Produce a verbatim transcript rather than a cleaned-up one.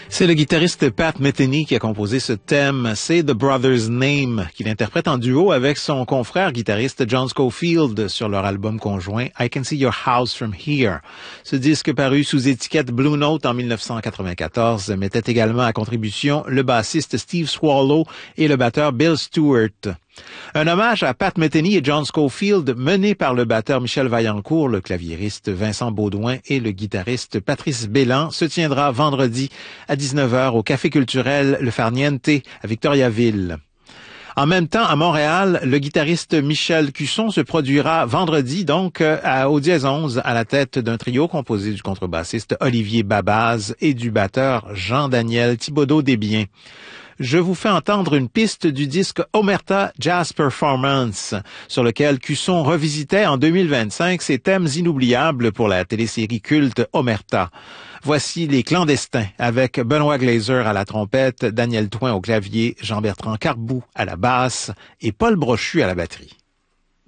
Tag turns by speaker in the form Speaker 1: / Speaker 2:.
Speaker 1: C'est le guitariste Pat Metheny qui a composé ce thème. C'est The Brothers Name qu'il interprète en duo avec son confrère guitariste John Scofield sur leur album conjoint I Can See Your House From Here. Ce disque paru sous étiquette Blue Note en dix-neuf cent quatre-vingt-quatorze mettait également à contribution le bassiste Steve Swallow et le batteur Bill Stewart. Un hommage à Pat Metheny et John Scofield mené par le batteur Michel Vaillancourt, le claviériste Vincent Baudouin et le guitariste Patrice Bélan se tiendra vendredi à dix-neuf heures au Café culturel Le Farniente à Victoriaville. En même temps, à Montréal, le guitariste Michel Cusson se produira vendredi, donc, à, au Dièse onze, à la tête d'un trio composé du contrebassiste Olivier Babaz et du batteur Jean-Daniel Thibodeau-Desbiens. Je vous fais entendre une piste du disque Omerta Jazz Performance, sur lequel Cusson revisitait en deux mille vingt-cinq ses thèmes inoubliables pour la télésérie culte Omerta. Voici Les Clandestins, avec Benoît Glazer à la trompette, Daniel Thoin au clavier, Jean-Bertrand Carbou à la basse et Paul Brochu à la batterie.